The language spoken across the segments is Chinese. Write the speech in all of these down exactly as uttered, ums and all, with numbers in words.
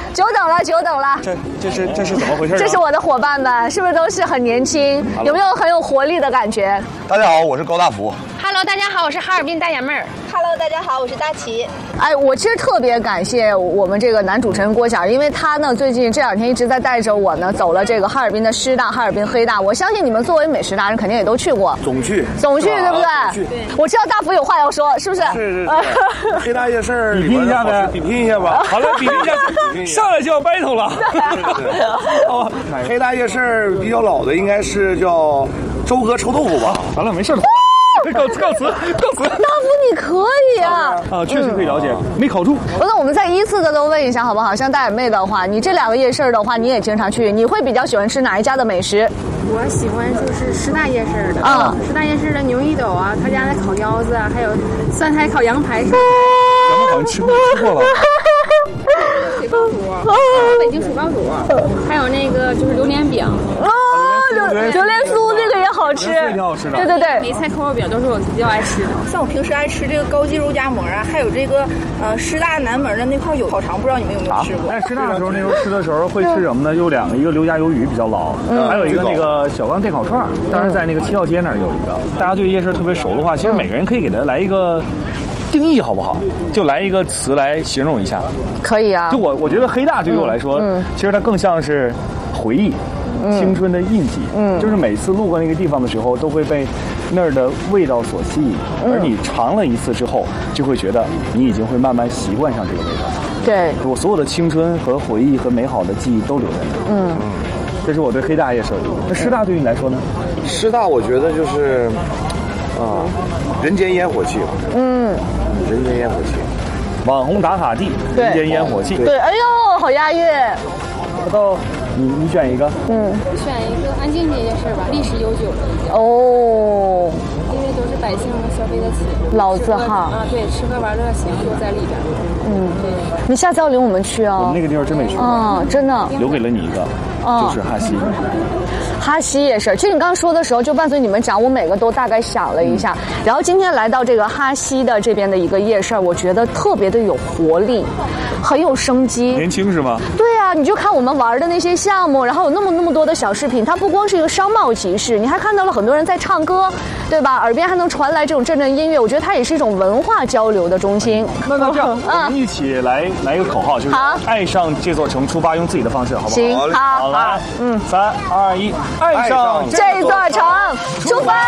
久等了，久等了。 这这是这是怎么回事？ 这是我的伙伴们，是不是都是很年轻？有没有很有活力的感觉？ 大家好，我是高大福。 Hello， 大家好，我是哈尔滨大爷妹儿。 Hello， 大家好，我是大齐。 哎，我其实特别感谢我们这个男主持人郭晓，因为他呢最近这两天一直在带着我呢走了这个哈尔滨的师大、哈尔滨黑大。我相信你们作为美食达人，肯定也都去过。 总去， 总去，对不对？对。我知道大福有话要说，是不是？ 是是是。黑大夜市比拼一下呗，比拼一下吧。好了，比拼一下，上来就要 battle 了。哦，黑大夜市比较老的应该是叫周哥臭豆腐吧？完了，没事了。告辞告辞告辞！ 大福你可以啊！ 啊，确实可以了解，没考住。 那我们再依次的都问一下好不好？像大眼妹的话，你这两个夜市的话，你也经常去，你会比较喜欢吃哪一家的美食？ 我喜欢就是师大夜市的啊，师大夜市的牛一斗啊，他家的烤腰子啊，还有三台烤羊排。 咱们好像吃过吃过了。 水爆肚，北京水爆肚，还有那个就是榴莲饼。 哦，榴榴莲酥这个也好吃， 挺好吃的。 对对对， 梅菜扣肉饼都是我比较爱吃的。 像我平时爱吃这个高级肉夹馍啊，还有这个呃师大南门的那块有烤肠，不知道你们有没有吃过？ 在师大的时候，那时候吃的时候会吃什么呢？有两个，一个刘家鱿鱼比较老，还有一个那个小刚电烤串，当时在那个七号街那儿有一个。大家对夜市特别熟的话，其实每个人可以给他来一个定义好不好？就来一个词来形容一下。 可以啊。 就我我觉得黑大对于我来说，嗯、其实它更像是回忆。青春的印记，嗯，就是每次路过那个地方的时候，都会被那儿的味道所吸引，嗯、而你尝了一次之后，就会觉得你已经会慢慢习惯上这个味道。 对， 我所有的青春和回忆和美好的记忆都留在那儿。嗯嗯，这是我对黑大夜市的。那师大对于你来说呢？ 师大我觉得就是啊，人间烟火气。嗯，人间烟火气， 网红打卡地，人间烟火气。 对，哎呦，好押韵。 到你你选一个， 嗯，我选一个安静街夜市吧，历史悠久的。 哦， 因为都是百姓消费得起， 老字号啊，对，吃喝玩乐行都在里边。 嗯，对。你下次要领我们去啊？ 我们那个地方真没去过， 嗯，真的。 留给了你一个，就是哈西。 哈西夜市，其实你刚刚说的时候，就伴随你们讲，我每个都大概想了一下。嗯、然后今天来到这个哈西的这边的一个夜市，我觉得特别的有活力，很有生机。 年轻是吗？ 对啊，你就看我们玩的那些项目，然后有那么那么多的小饰品，它不光是一个商贸集市，你还看到了很多人在唱歌，对吧？耳边还能传来这种阵阵音乐，我觉得它也是一种文化交流的中心。 那那这样，我们一起来来一个口号，就是爱上这座城，出发，用自己的方式，好不好？ 行，好， 好，来，嗯，三二一。爱上这座城，出发！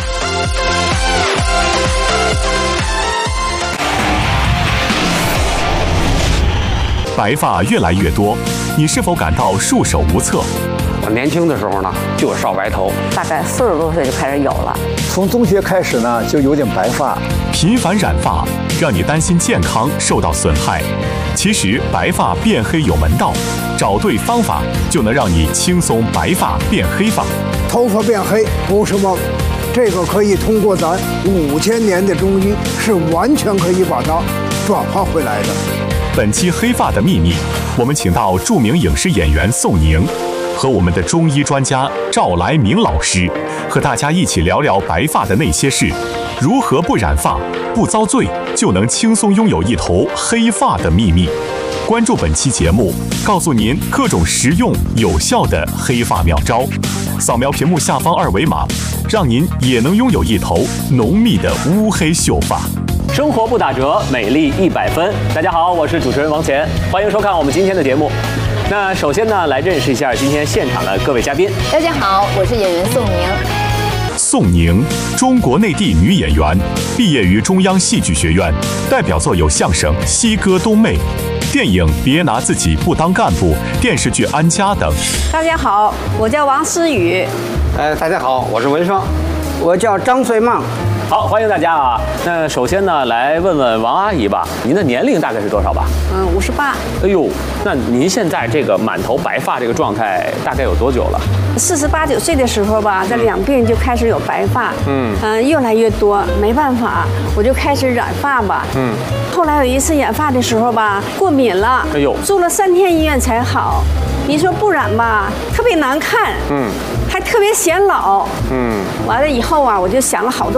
白发越来越多，你是否感到束手无策？ 我年轻的时候呢，就有少白头， 大概四十多岁就开始有了。 从中学开始呢，就有点白发。 频繁染发，让你担心健康受到损害。其实白发变黑有门道，找对方法就能让你轻松白发变黑发。 头发变黑不是梦，这个可以通过咱五千年的中医，是完全可以把它转化回来的。 本期黑发的秘密，我们请到著名影视演员宋宁和我们的中医专家赵来明老师，和大家一起聊聊白发的那些事，如何不染发、不遭罪，就能轻松拥有一头黑发的秘密。关注本期节目，告诉您各种实用有效的黑发妙招。扫描屏幕下方二维码，让您也能拥有一头浓密的乌黑秀发。 生活不打折，美丽一百分。大家好，我是主持人王乾，欢迎收看我们今天的节目。那首先呢，来认识一下今天现场的各位嘉宾。 大家好，我是演员宋宁。 宋宁，中国内地女演员，毕业于中央戏剧学院，代表作有相声《西歌冬妹》、电影《别拿自己不当干部》、电视剧《安家》等。 大家好，我叫王思雨。 呃，大家好，我是文双。 我叫张穗梦。 好，欢迎大家啊！那首先呢，来问问王阿姨吧，您的年龄大概是多少吧？ 嗯，五十八。 哎呦，那您现在这个满头白发这个状态大概有多久了？ 四十八九岁的时候吧，在两鬓就开始有白发，嗯嗯、呃，越来越多，没办法，我就开始染发吧，嗯。后来有一次染发的时候吧，过敏了，哎呦，住了三天医院才好。你说不染吧，特别难看，嗯，还特别显老，嗯。完了以后啊，我就想了好多。